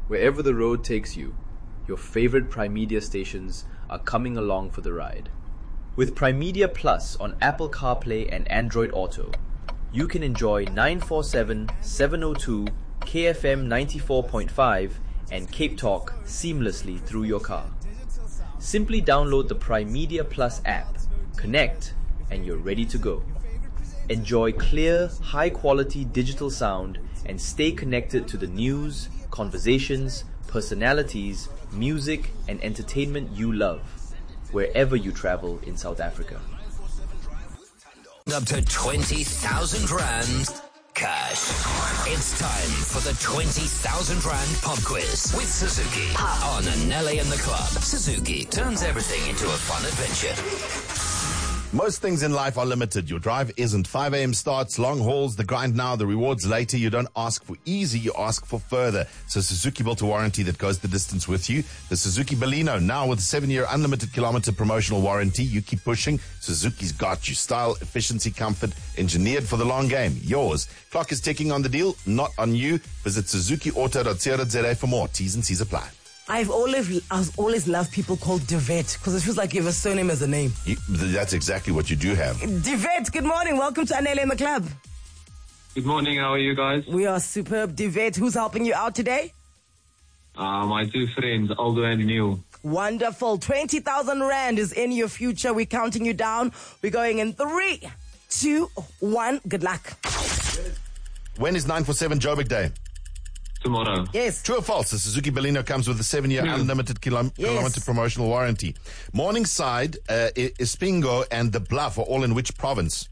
Wherever the road takes you, your favorite Prime Media stations are coming along for the ride. With Prime Media Plus on Apple CarPlay and Android Auto, you can enjoy 947, 702, KFM 94.5 and Cape Talk seamlessly through your car. Simply download the Prime Media Plus app, connect, and you're ready to go. Enjoy clear, high-quality digital sound and stay connected to the news, conversations, personalities, music, and entertainment you love, wherever you travel in South Africa. Up to 20,000 Rand cash. It's time for the 20,000 Rand pop quiz with Suzuki on Anele and the Club. Suzuki turns everything into a fun adventure. Most things in life are limited. Your drive isn't. 5 a.m. starts, long hauls, the grind now, the rewards later. You don't ask for easy, you ask for further. So Suzuki built a warranty that goes the distance with you. The Suzuki Baleno, now with a 7-year unlimited kilometer promotional warranty. You keep pushing, Suzuki's got you. Style, efficiency, comfort, engineered for the long game. Yours. Clock is ticking on the deal, not on you. Visit suzukiauto.co.za for more. T's and C's apply. I've always loved people called Devet because it feels like you have a surname as a name. That's exactly what you do have. Devet, good morning. Welcome to Anele and the Club. Good morning. How are you guys? We are superb. Devet, who's helping you out today? My two friends, Aldo and Neil. Wonderful. 20,000 Rand is in your future. We're counting you down. We're going in 3, 2, 1. Good luck. When is 947 Joburg Day? Tomorrow. Yes. True or false? The Suzuki Baleno comes with a 7-year unlimited kilometer promotional warranty. Morningside, Ispingo, and the Bluff are all in which province?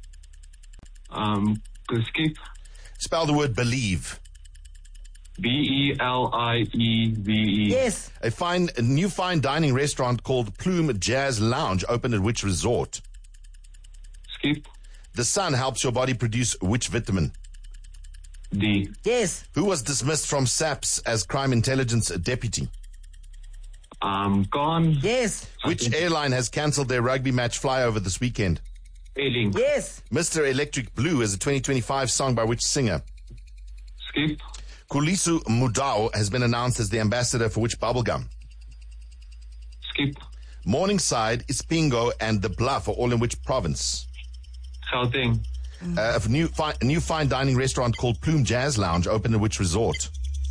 Skip. Spell the word believe. Believe. Yes. A new fine dining restaurant called Plume Jazz Lounge opened at which resort? Skip. The sun helps your body produce which vitamin? D. Yes. Who was dismissed from SAPS as crime intelligence deputy? Gone. Yes. Which airline has cancelled their rugby match flyover this weekend? Ailing. Yes. Mr. Electric Blue is a 2025 song by which singer? Skip. Kulisu Mudau has been announced as the ambassador for which bubblegum? Skip. Morningside, Ispingo, and the Bluff are all in which province? Gauteng. A new fine dining restaurant called Plume Jazz Lounge opened at which resort?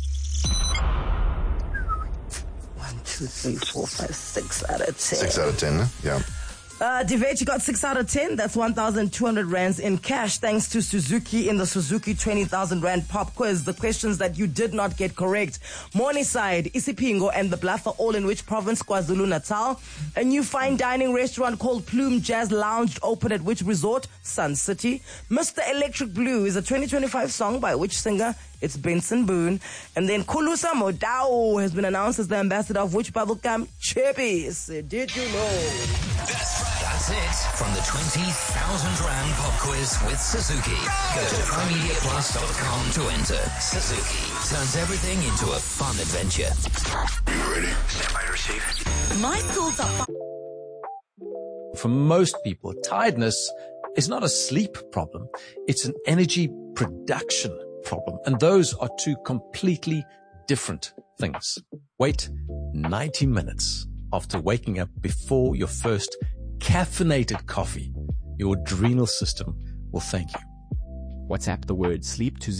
1, 2, 3, 4, 5, 6 out of 10. 6 out of 10, yeah. Devet, you got 6 out of 10. That's 1,200 Rands in cash thanks to Suzuki in the Suzuki 20,000 Rand pop quiz. The questions that you did not get correct. Morningside, Isipingo, and the Bluff are all in which province? KwaZulu-Natal. A new fine dining restaurant called Plume Jazz Lounge opened at which resort? Sun City. Mr. Electric Blue is a 2025 song by which singer? It's Benson Boone. And then Kulusa Modao has been announced as the ambassador of which bubblegum? Chippies. Did you know? That's it from the 20,000 Rand pop quiz with Suzuki. Go to primemediaplus.com to enter. Suzuki turns everything into a fun adventure. You ready? Stand by to receive. My school's up. For most people, tiredness is not a sleep problem. It's an energy production problem. And those are two completely different things. Wait 90 minutes after waking up before your first caffeinated coffee. Your adrenal system will thank you. WhatsApp the word sleep to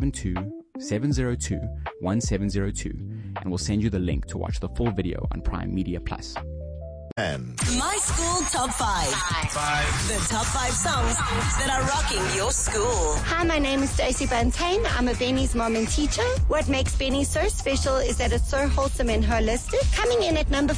072-702-1702 and we'll send you the link to watch the full video on Prime Media Plus. And My School Top 5. The top 5 songs that are rocking your school. Hi, my name is Stacey Bantain. I'm a Benny's mom and teacher. What makes Benny so special is that it's so wholesome and holistic. Coming in at number